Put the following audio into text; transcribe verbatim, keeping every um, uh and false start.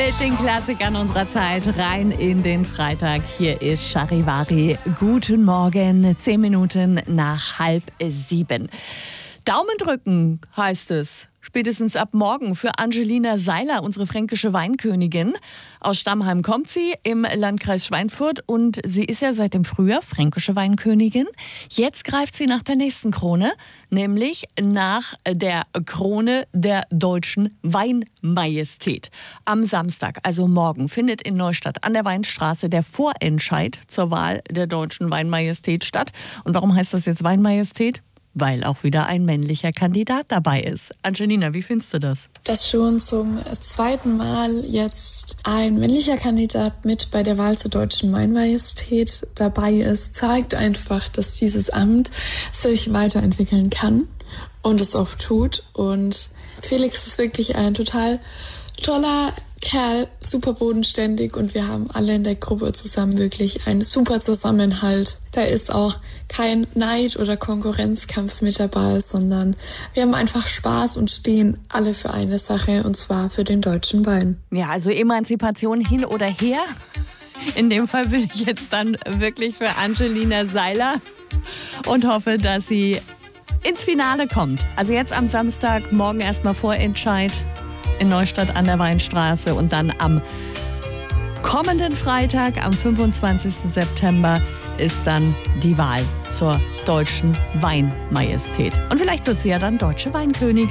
mit den Klassikern unserer Zeit rein in den Freitag. Hier ist Charivari. Guten Morgen, zehn Minuten nach halb sieben. Daumen drücken heißt es. Spätestens ab morgen für Angelina Seiler, unsere fränkische Weinkönigin. Aus Stammheim kommt sie im Landkreis Schweinfurt und sie ist ja seit dem Frühjahr fränkische Weinkönigin. Jetzt greift sie nach der nächsten Krone, nämlich nach der Krone der deutschen Weinmajestät. Am Samstag, also morgen, findet in Neustadt an der Weinstraße der Vorentscheid zur Wahl der deutschen Weinmajestät statt. Und warum heißt das jetzt Weinmajestät? Weil auch wieder ein männlicher Kandidat dabei ist. Angelina, wie findest du das? Dass schon zum zweiten Mal jetzt ein männlicher Kandidat mit bei der Wahl zur deutschen Weinmajestät dabei ist, zeigt einfach, dass dieses Amt sich weiterentwickeln kann und es auch tut. Und Felix ist wirklich ein total toller Kerl, super bodenständig und wir haben alle in der Gruppe zusammen wirklich einen super Zusammenhalt. Da ist auch kein Neid oder Konkurrenzkampf mit dabei, sondern wir haben einfach Spaß und stehen alle für eine Sache, und zwar für den deutschen Wein. Ja, also Emanzipation hin oder her. In dem Fall bin ich jetzt dann wirklich für Angelina Seiler und hoffe, dass sie ins Finale kommt. Also jetzt am Samstag, morgen erstmal Vorentscheid in Neustadt an der Weinstraße und dann am kommenden Freitag, am fünfundzwanzigsten September, ist dann die Wahl zur deutschen Weinmajestät. Und vielleicht wird sie ja dann deutsche Weinkönigin.